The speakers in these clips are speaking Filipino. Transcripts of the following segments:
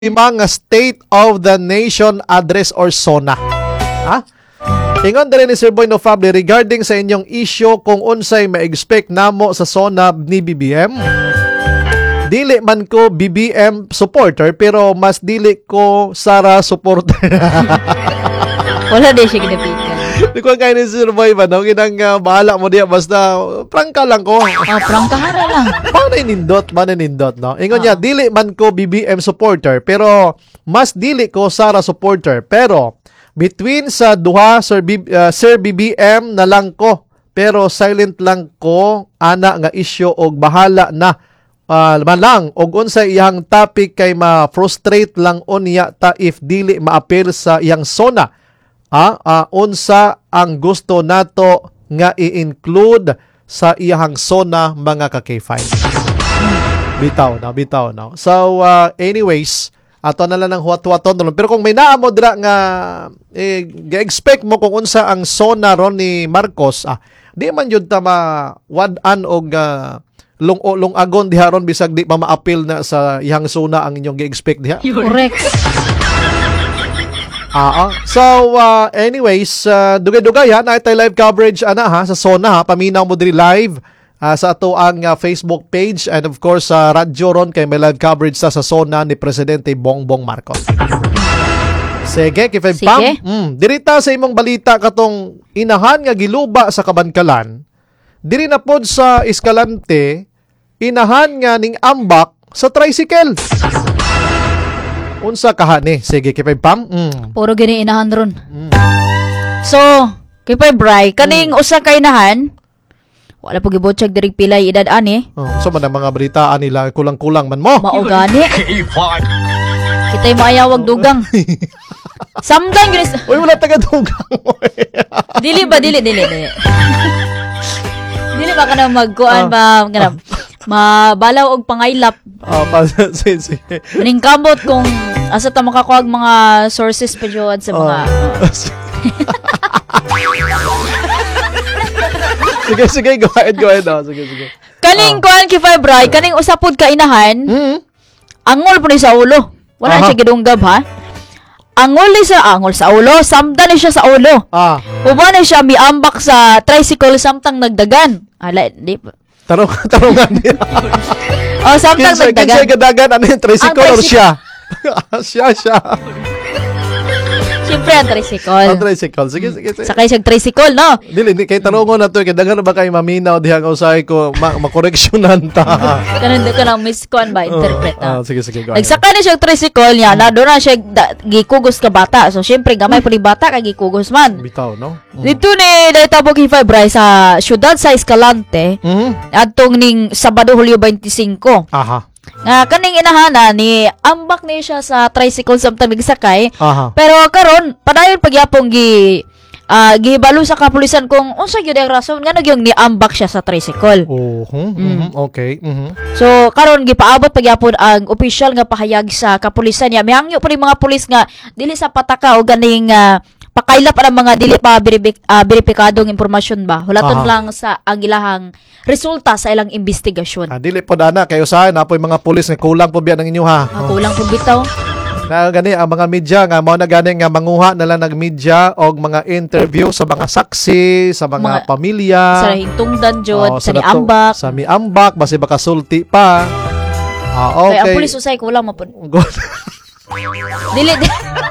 mga State of the Nation Address or SONA. Ha? Ingon din ni Sir Boy No Family regarding sa inyong issue kung unsay ma-expect namo sa SONA ni BBM. Dili man ko BBM supporter pero mas dili ko Sara supporter. Wala din siya ginapikan. Di ko kaya ni Sir Boy ba, no? Kinang bahala mo diya, basta prangka lang ko. Prangkahan na lang. Mananindot, no? Ingon niya, dili man ko BBM supporter, pero mas dili ko Sara supporter. Pero, between sa duha, Sir BBM na lang ko. Pero silent lang ko, ana nga issue og bahala na. Malang, og unsay iyang topic kay ma-frustrate lang unya ta if dili ma-appeal sa iyang SONA. Unsa ang gusto nato nga i-include sa iyang SONA mga ka-K5. Bitaw na. So, anyways, ato na lang ng huwat-huwaton. Pero kung may naamo dira nga ga-expect mo kung unsa ang SONA ron ni Marcos, di man yun ta ma-wadan og long-agon diha ron bisag di pa ma-appeal na sa iyang SONA ang inyong ga-expect diha. Correct. So, anyways, dugay-dugay ha, na tayo live coverage sa SONA ha, paminaw mo diri live sa ato ang Facebook page and of course sa radyo ron kay may live coverage sa SONA ni Presidente Bongbong Marcos. Sige, kifay pam. Dirita sa imong balita katong inahan nga giluba sa Kabankalan, diri na pod sa Escalante, inahan nga ning ambak sa tricycle. Unsa kahani? Sige, kipay pam. Puro gini inahan ron. So, kipay Bray, kaning usa kay inahan, wala po gibotsyag diri pilay edad ani. So man ang mga balitaan nila kulang-kulang man mo. Mao gani. Kitay maayawag dugang. Samdan gini. Uy, wala taga dugang. Dili. Dili ba kana magkuan ba kanang mabalaw og pangaylap. Sige. Maningkamot kung asa ta makakuha mga sources pa jud sa mga Sige, go ahead. Sige. Kaning kuan kifay Bray, kaning usapod ka inahan. Angol po ni sa ulo. Wala siya gidunggab ha. Angol sa ulo, samdan ni siya sa ulo. Uban ni siya miambak sa tricycle samtang nagdagan. Ala, di pa. Tarungan niya. Samtang nagdagan. Kinsay gadagan ano yung tricycle or siya? Siya. Siyempre ang tricycle. Ang tricycle. Sige. Sakay siyang tricycle, no? Dili, kay tarungon na to. Kaya dagan ba kayo maminaw diha nga usay ko makoreksyonan ta. Ganun ko ng miskuan ba? Interpret na. Sige. Go nagsakay na siyang tricycle niya. Na doon na siya gikugos ka bata. So, siyempre, gamay po ni bata kay gikugos man. Bitaw, no? Dito ni Daitabo Kifay Bray sa syudad sa Escalante. Atong ning Sabado, Hulyo 25. Aha. Nga kaning inahana ni ambak ni siya sa tricycle samtang nagsakay. Pero karon padayon pagyapong gihibalo sa kapulisan kung unsa gyud ang rason nga nagyong niambak siya sa tricycle. Okay. So karon gipaabot pagyapon ang opisyal nga pahayag sa kapulisan niya. Mihangyo pa ning mga pulis nga dili sa pataka o ganing pakailap ang mga dili pa beripikadong impormasyon ba. Hulaton lang sa ang ilahang resulta sa ilang investigasyon. Dili po dana kayo sa napoy mga pulis nga kulang po biya ng inyo ha. Kulang po bitaw. Na gani ang mga media nga mao na gani nga manguha na lang ng media og mga interview sa mga saksi, sa mga pamilya. Sa hintungdan jud sa niambak. Sa miambak basi baka sulti pa. Okay. Kaya ang pulis usay kulang mo po. Dili.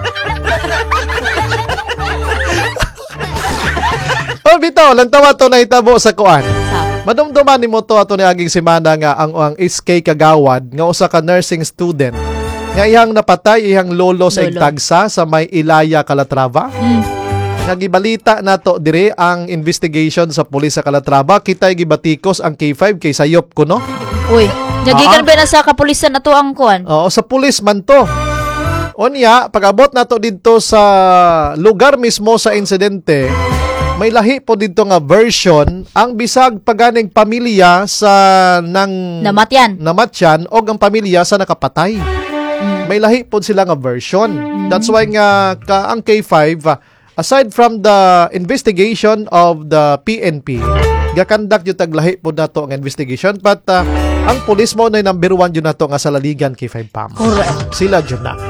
Bitaw, lantawa to na itabo sa kuan. Madumduman ni mo to ato ni aging semana nga ang SK Kagawad nga usa ka nursing student nga iyang napatay iyang lolo sa Igtagsa sa may Ilaya, Calatrava. Nga gibalita nato dire ang investigation sa pulis sa Calatrava, kitay gibatikos ang K5 kay sayop ko no. Uy, nagikan ba na sa kapulisan nato ang kuan? Oo, sa pulis man to. Onya, pag-abot nato dito sa lugar mismo sa insidente, may lahi po dito nga version ang bisag paganing pamilya sa namatyan o ang pamilya sa nakapatay. May lahi po sila nga version. That's why nga ang K5 aside from the investigation of the PNP, gakandak yung taglahi po na to ang investigation but Ang pulis mo na number 1 yun na to nga sa laligan kay 5 PAM. Correct. Sila dyan na.